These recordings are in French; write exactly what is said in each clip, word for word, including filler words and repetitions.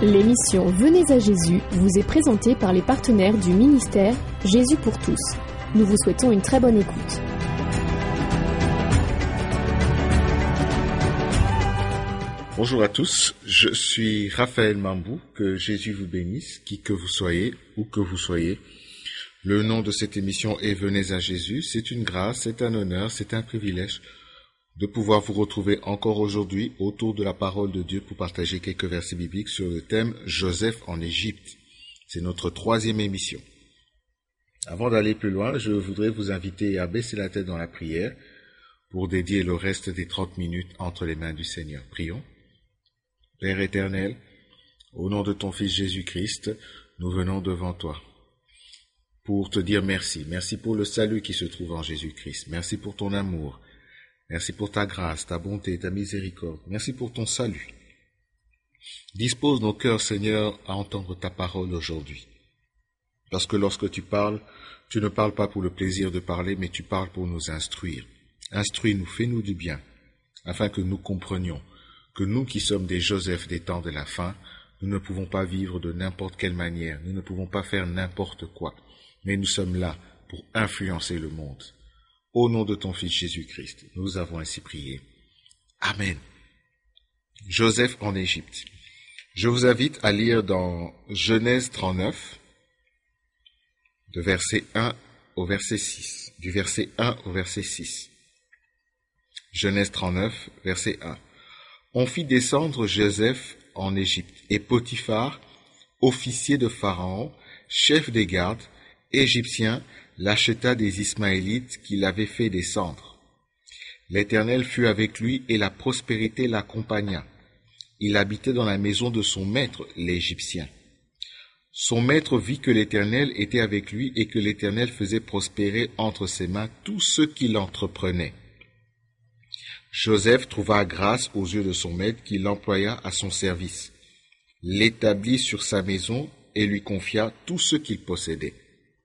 L'émission Venez à Jésus vous est présentée par les partenaires du ministère Jésus pour tous. Nous vous souhaitons une très bonne écoute. Bonjour à tous, je suis Raphaël Mambou, que Jésus vous bénisse, qui que vous soyez, où que vous soyez. Le nom de cette émission est Venez à Jésus, c'est une grâce, c'est un honneur, c'est un privilège de pouvoir vous retrouver encore aujourd'hui autour de la parole de Dieu pour partager quelques versets bibliques sur le thème Joseph en Égypte. C'est notre troisième émission. Avant d'aller plus loin, je voudrais vous inviter à baisser la tête dans la prière pour dédier le reste des trente minutes entre les mains du Seigneur. Prions. Père éternel, au nom de ton Fils Jésus-Christ, nous venons devant toi pour te dire merci. Merci pour le salut qui se trouve en Jésus-Christ. Merci pour ton amour. Merci pour ta grâce, ta bonté, ta miséricorde. Merci pour ton salut. Dispose nos cœurs, Seigneur, à entendre ta parole aujourd'hui. Parce que lorsque tu parles, tu ne parles pas pour le plaisir de parler, mais tu parles pour nous instruire. Instruis-nous, fais-nous du bien, afin que nous comprenions que nous qui sommes des Joseph des temps de la fin, nous ne pouvons pas vivre de n'importe quelle manière, nous ne pouvons pas faire n'importe quoi, mais nous sommes là pour influencer le monde. Au nom de ton Fils Jésus-Christ, nous avons ainsi prié. Amen. Joseph en Égypte. Je vous invite à lire dans Genèse trente-neuf, de verset un au verset six, du verset un au verset six. Genèse trente-neuf, verset un. On fit descendre Joseph en Égypte, et Potiphar, officier de Pharaon, chef des gardes, égyptien, l'acheta des Ismaélites qu'il avait fait descendre. L'Éternel fut avec lui et la prospérité l'accompagna. Il habitait dans la maison de son maître, l'Égyptien. Son maître vit que l'Éternel était avec lui et que l'Éternel faisait prospérer entre ses mains tout ce qu'il entreprenait. Joseph trouva grâce aux yeux de son maître qui l'employa à son service, l'établit sur sa maison et lui confia tout ce qu'il possédait.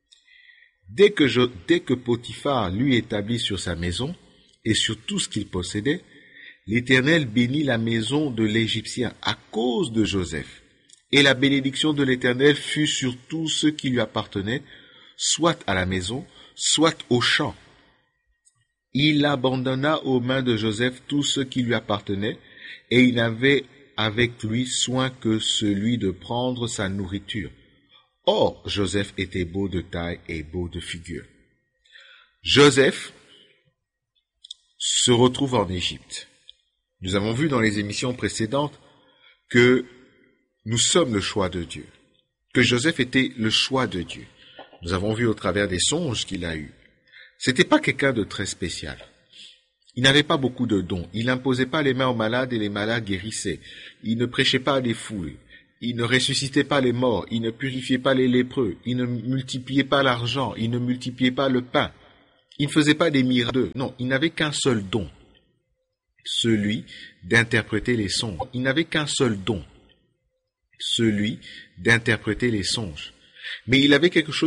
Dès que, je, dès que Potiphar lui établit sur sa maison et sur tout ce qu'il possédait, l'Éternel bénit la maison de l'Égyptien à cause de Joseph. Et la bénédiction de l'Éternel fut sur tout ce qui lui appartenait, soit à la maison, soit au champ. Il abandonna aux mains de Joseph tout ce qui lui appartenait, et il n'avait avec lui soin que celui de prendre sa nourriture. Or, Joseph était beau de taille et beau de figure. Joseph se retrouve en Égypte. Nous avons vu dans les émissions précédentes que nous sommes le choix de Dieu, que Joseph était le choix de Dieu. Nous avons vu au travers des songes qu'il a eus. C'était pas quelqu'un de très spécial. Il n'avait pas beaucoup de dons. Il n'imposait pas les mains aux malades et les malades guérissaient. Il ne prêchait pas à des foules. Il ne ressuscitait pas les morts, il ne purifiait pas les lépreux, il ne multipliait pas l'argent, il ne multipliait pas le pain. Il ne faisait pas des miracles. Non, il n'avait qu'un seul don, celui d'interpréter les songes. Il n'avait qu'un seul don, celui d'interpréter les songes. Mais il avait quelque chose